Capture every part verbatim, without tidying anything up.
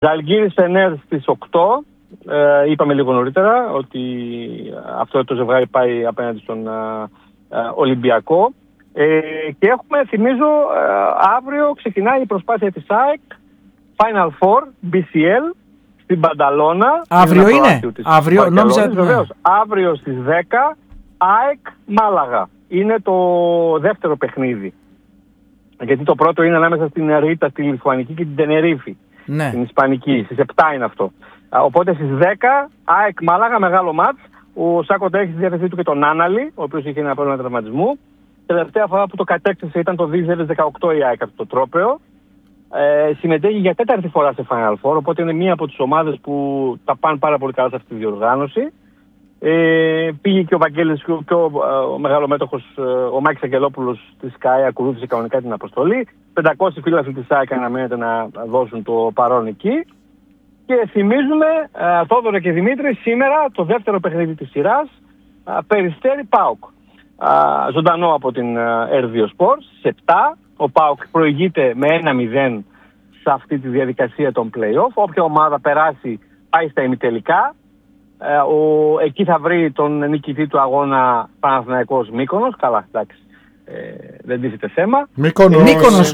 Ζαλγκίρις Φενέρ στις οκτώ. Ε, είπαμε λίγο νωρίτερα ότι αυτό το ζευγάρι πάει απέναντι στον ε, ε, Ολυμπιακό. Ε, και έχουμε, θυμίζω, ε, αύριο ξεκινάει η προσπάθεια της ΑΕΚ Final Four, μπι σι ελ, στην Μπανταλώνα. Αύριο είναι. Αύριο, νόμιζα... Βεβαίως. Αύριο στις δέκα, ΑΕΚ Μάλαγα. Είναι το δεύτερο παιχνίδι. Γιατί το πρώτο είναι ανάμεσα στην Ρίτα, τη Λιθουανική και την Τενερίφη. Ναι. Την Ισπανική. Στις επτά είναι αυτό. Οπότε στις δέκα, ΑΕΚ Μάλαγα, μεγάλο μάτς. Ο Σάκοντα έχει στη διάθεσή του και τον Άναλη, ο οποίος είχε ένα πρόβλημα τραυματισμού. Τελευταία φορά που το κατέκτησε ήταν το δύο χιλιάδες δεκαοκτώ η ΑΕΚ από το τρόπαιο. Ε, συμμετέχει για τέταρτη φορά σε Final Four, οπότε είναι μία από τις ομάδες που τα πάνε πάρα πολύ καλά σε αυτή τη διοργάνωση. Ε, πήγε και ο Βαγγέλης και ο, και ο, ο μεγαλομέτωχος, ο Μάκης Αγγελόπουλος της ΚΑΕ, ακολούθησε κανονικά την αποστολή. πεντακόσιοι φίλαθλοι της ΑΕΚ αναμένεται να δώσουν το παρόν εκεί. Και θυμίζουμε, ε, Θόδωρο και Δημήτρη, σήμερα το δεύτερο παιχνίδι της σειράς, ε, Περιστέρι ΠΑΟΚ. Ε, ζωντανό από την Ερ δύο Sports, σε επτά. Ο ΠΑΟΚ προηγείται με ένα μηδέν σε αυτή τη διαδικασία των play-off. Όποια ομάδα περάσει πάει στα ημιτελικά. Ε, ο, εκεί θα βρει τον νικητή του αγώνα Παναθηναϊκός Μύκονος. Καλά, εντάξει. Ε, δεν τίθεται θέμα. Μύκονος. Μύκονος.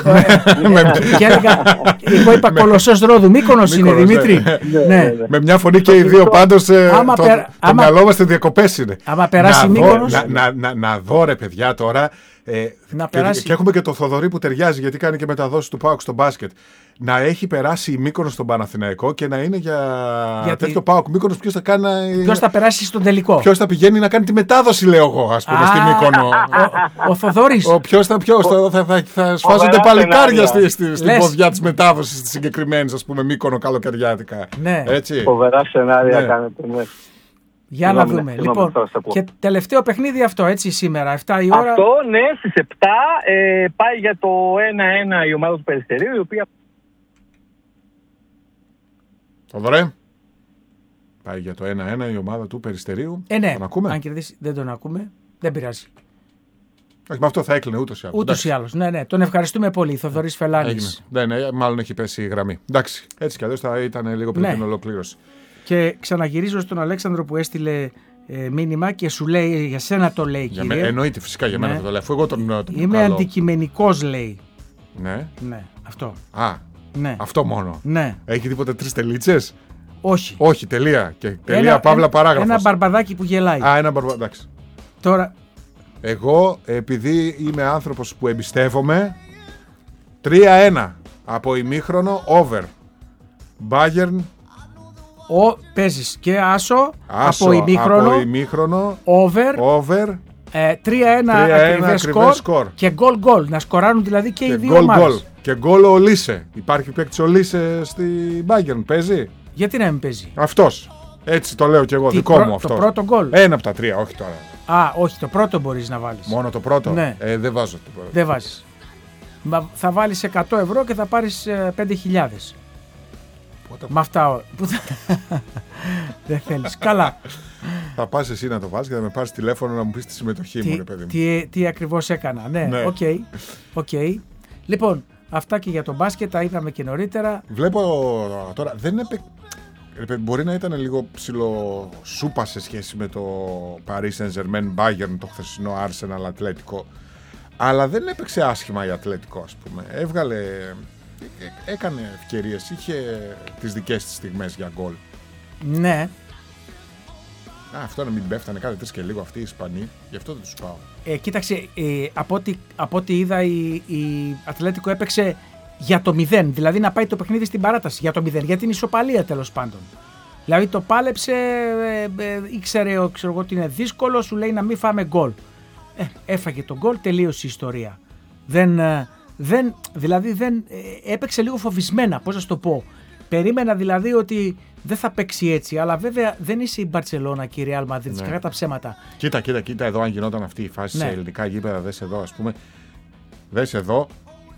Εγώ είπα Κολοσσός Ρόδου. Μύκονος είναι, Δημήτρη. Με μια φωνή και οι δύο πάντως το μυαλό μας διακοπές είναι. Άμα περάσει Μύκονος. Να δω ρε παιδιά τώρα. Και έχουμε και το Θοδωρή που ταιριάζει γιατί κάνει και μεταδόσεις του ΠΑΟΚ στο μπάσκετ. Να έχει περάσει η Μύκονος στον Παναθηναϊκό και να είναι για γιατί... τέτοιο ΠΑΟΚ Μύκονος. Ποιος θα κάνει. Ποιος θα περάσει στον τελικό. Ποιος θα πηγαίνει να κάνει τη μετάδοση, λέω εγώ, ας πούμε, στη Μύκονο. Ο, ο Θοδωρής. Ο ποιος θα, ποιος, θα, θα, θα, θα σφάζονται παλικάρια στη, στη, στην ποδιά της μετάδοσης της συγκεκριμένης, ας πούμε, Μύκονο καλοκαιριάτικα. Ναι. Έτσι. Φοβερά σενάρια ναι. κάνετε. Ναι. Για να δούμε. Ναι, λοιπόν, και τελευταίο παιχνίδι αυτό, έτσι, σήμερα, επτά η ώρα. Αυτό, ναι, στις επτά ε, πάει για το ένα ένα η ομάδα του Περιστερίου, η οποία... Θοδωρέ, πάει για το ένα ένα η ομάδα του Περιστερίου. Ε, ναι, τον ακούμε? Αν κερδίσει, δεν τον ακούμε, δεν πειράζει. Όχι, με αυτό θα έκλεινε ούτως ή άλλως. Ούτως ή άλλως, ναι, ναι. Τον ευχαριστούμε πολύ, Θοδωρής Φελάνης. Ναι, ναι, μάλλον έχει πέσει η γραμμή. Εντάξει, έτσι κι αλλιώς θα ήταν λίγο πριν ναι. την ολοκλήρωση. Και ξαναγυρίζω στον Αλέξανδρο που έστειλε ε, μήνυμα και σου λέει, για σένα το λέει, για κύριε. Με, εννοείται φυσικά για μένα ναι. το λέει, αφού εγώ τον, τον Είμαι αντικειμενικός, λέει. Ναι. Ναι, αυτό. Α, ναι. αυτό μόνο. Ναι. Έχει τίποτα τρεις τελίτσες? Όχι. Όχι, τελεία. Και τελεία, ένα, παύλα, παράγραφος. Ένα μπαρμπαδάκι που γελάει. Α, ένα μπαρμπαδάκι, εντάξει. Τώρα... Εγώ, επειδή είμαι άνθρωπος που εμπιστεύομαι, τρία ένα από ημίχρονο, over. Bayern. Ο, παίζεις και άσο, άσο από ημίχρονο, από ημίχρονο over, over ε, τρία ένα ακριβές σκορ, σκορ και γκολ γκολ, να σκοράρουν δηλαδή και, και οι δύο goal, ομάδες. Goal. Και γκολ ο Λίσε. Υπάρχει παίκτης ο Λίσε στη Bayern, παίζει. Γιατί να μην παίζει? Αυτός. Έτσι το λέω κι εγώ, τι, δικό πρω, μου αυτό. Το πρώτο γκολ. Ένα από τα τρία, όχι τώρα. Α, όχι, το πρώτο μπορείς να βάλεις. Μόνο το πρώτο. Ναι. Ε, δεν βάζω το πρώτο. Δεν βάζεις. Θα βάλεις εκατό ευρώ και θα πάρεις πέντε χιλιάδες. Με αυτά. Δεν θέλεις. Καλά. Θα πας εσύ να το βάλεις και θα με πάρεις τηλέφωνο να μου πεις τη συμμετοχή τι, μου, ρε παιδί μου. Τι, τι ακριβώς έκανα. Ναι, οκ. Okay. Okay. Λοιπόν, αυτά και για τον μπάσκετ τα είδαμε και νωρίτερα. Βλέπω τώρα, δεν επε... μπορεί να ήταν λίγο ψηλό σούπα σε σχέση με το Paris Saint-Germain Bayern, το χθεσινό Arsenal Ατλέτικο. Αλλά δεν έπαιξε άσχημα η Ατλέτικο, ας πούμε. Έβγαλε... έκανε ευκαιρίες, είχε τις δικές της στιγμές για γκολ. Ναι. Α, αυτό να μην πέφτανε κάθε τρεις και λίγο αυτοί οι Ισπανοί, γι' αυτό δεν τους πάω. Ε, κοίταξε, ε, από, ό,τι, από ό,τι είδα η, η Ατλέτικο έπαιξε για το μηδέν, δηλαδή να πάει το παιχνίδι στην παράταση για το μηδέν, για την ισοπαλία τέλος πάντων. Δηλαδή το πάλεψε, ε, ε, ήξερε ξέρω εγώ, ότι είναι δύσκολο, σου λέει να μην φάμε γκολ. Ε, έφαγε τον γκολ, τελείωσε η ιστορία. Δεν... Ε, Δεν, δηλαδή δεν ε, έπαιξε λίγο φοβισμένα, πώς να σου το πω. Περίμενα δηλαδή ότι δεν θα παίξει έτσι, αλλά βέβαια δεν είσαι η Μπαρτσελώνα και η Ρεάλ Μαδρίτης, κακά τα ψέματα. Κοίτα, κοίτα, κοίτα εδώ αν γινόταν αυτή η φάση ναι. σε ελληνικά γήπεδα, δες εδώ ας πούμε, δες εδώ,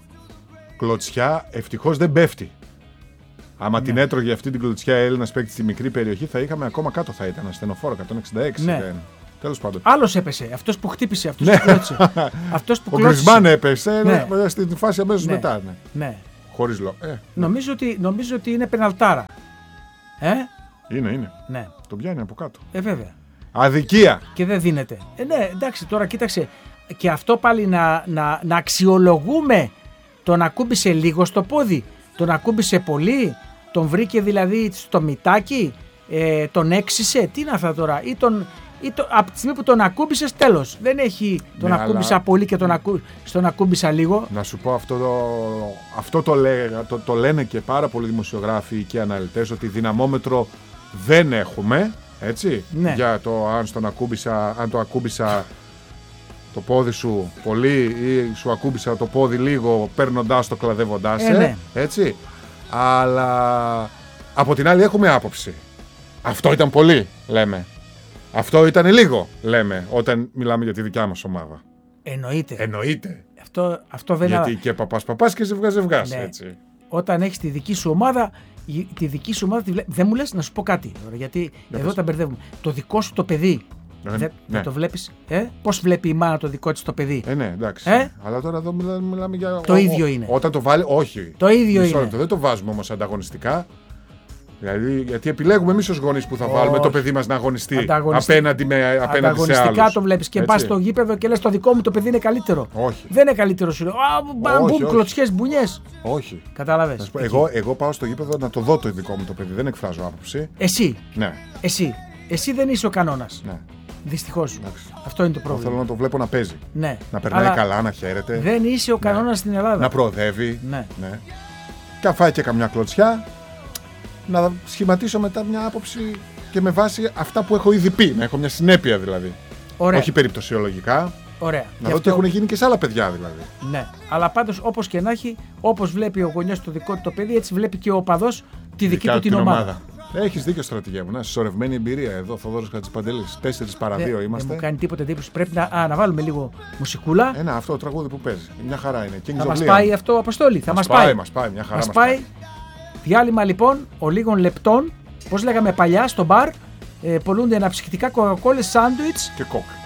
κλωτσιά ευτυχώς δεν πέφτει. Άμα ναι. την έτρωγε αυτή την κλωτσιά Έλληνας παίκτη στη μικρή περιοχή θα είχαμε ακόμα κάτω, θα ήταν ασθενοφόρο εκατόν εξήντα έξι. Ναι. Τέλος πάντων. Άλλος έπεσε. Αυτός που χτύπησε, αυτός που κλώτησε. Αυτός που ο Γκρισμάν έπεσε ναι. στην φάση αμέσως ναι. μετά. Ναι. Ναι. Χωρίς λόγο. Ε, νομίζω, ότι, νομίζω ότι είναι πεναλτάρα. Ε? Είναι, είναι. Ναι. Τον πιάνει από κάτω. Ε, βέβαια. Αδικία. Και δεν δίνεται. Ε, ναι, εντάξει, τώρα κοίταξε. Και αυτό πάλι να, να, να αξιολογούμε. Τον ακούμπησε λίγο στο πόδι. Τον ακούμπησε πολύ. Τον βρήκε δηλαδή στο μυτάκι. Ε, τον έξισε. Τι είναι αυτά τώρα. Ή τον, ή το, από τη στιγμή που τον ακούμπησες, τέλος. Δεν έχει τον ναι, ακούμπησα αλλά... πολύ και τον, ακού, στον ακούμπησα λίγο. Να σου πω αυτό το, αυτό το, λέ, το, το λένε και πάρα πολλοί δημοσιογράφοι και αναλυτές, ότι δυναμόμετρο δεν έχουμε, έτσι, ναι. για το αν, στον ακούμπησα, αν το ακούμπησα το πόδι σου πολύ ή σου ακούμπησα το πόδι λίγο παίρνοντάς το, κλαδεύοντάς ε, ναι. έτσι. Αλλά από την άλλη έχουμε άποψη. Αυτό ήταν πολύ, λέμε. Αυτό ήταν λίγο, λέμε, όταν μιλάμε για τη δικιά μας ομάδα. Εννοείται. Εννοείται. Αυτό, αυτό δεν Γιατί είναι... και παπάς παπάς και ζευγάς ζευγάς, ναι. έτσι. Όταν έχεις τη δική σου ομάδα, τη δική σου ομάδα τη βλέ... δεν μου λες να σου πω κάτι. Γιατί για εδώ πες. τα μπερδεύουμε. Το δικό σου το παιδί. Ναι, δεν, ναι. δεν το βλέπεις. Ε? Πώς βλέπει η μάνα το δικό της το παιδί. Ε, ναι, εντάξει. Ε? Αλλά τώρα εδώ μιλάμε, μιλάμε για. Το ο, ίδιο ο, είναι. Όταν το βάλει, όχι. Το ίδιο Μισό είναι. λεπτό, δεν το βάζουμε όμως ανταγωνιστικά. Δηλαδή, γιατί επιλέγουμε εμείς ως γονείς που θα Όχι. βάλουμε το παιδί μας να αγωνιστεί Ανταγωνιστή... απέναντι, με, απέναντι σε άλλους. Ανταγωνιστικά το βλέπεις και πας στο γήπεδο και λες το δικό μου το παιδί είναι καλύτερο. Όχι. Δεν είναι καλύτερο σου λέει. Α, μπούμ, κλωτσιές, μπουνιές. Όχι. Κατάλαβες. Εγώ, εγώ πάω στο γήπεδο να το δω το δικό μου το παιδί. Δεν εκφράζω άποψη. Εσύ. Ναι. Εσύ. Εσύ δεν είσαι ο κανόνας. Ναι. Δυστυχώς. Εντάξει. Αυτό είναι το Εγώ πρόβλημα. θέλω να το βλέπω να παίζει. Ναι. Να περνάει Αλλά καλά, να χαίρεται. δεν είσαι ο κανόνας ναι. στην Ελλάδα. Να προοδεύει. Ναι. ναι. Και αν φάει και καμιά κλωτσιά, να σχηματίσω μετά μια άποψη και με βάση αυτά που έχω ήδη πει. Να έχω μια συνέπεια δηλαδή. Ωραία. Όχι περιπτωσιολογικά. Ωραία. Να δω τι έχουν γίνει και σε άλλα παιδιά δηλαδή. Ναι. Αλλά πάντως όπως και να έχει, όπως βλέπει ο γονιός το δικό του το παιδί, έτσι βλέπει και ο οπαδός τη δική του την ομάδα. ομάδα. Έχεις δίκιο, στρατηγέ μου. Ναι, συσσωρευμένη εμπειρία εδώ, Θοδόρος Χατζηπαντελής. Τέσσερις παρά δύο είμαστε. Δεν μου κάνει τίποτα εντύπωση. Πρέπει να, α, να βάλουμε λίγο μουσικούλα. Ένα αυτό το τραγούδι που παίζει. Μια χαρά είναι. Θα μας πάει αυτό, Αποστόλη. Θα μας πάει. πάει. Μας πάει, μια χαρά. Μας πάει. πάει. Διάλειμμα λοιπόν ο λίγων λεπτών. Πώς λέγαμε παλιά στο μπαρ. Ε, πολλούνται αναψυκτικά κοκακόλες, σάντουιτς και κόκ.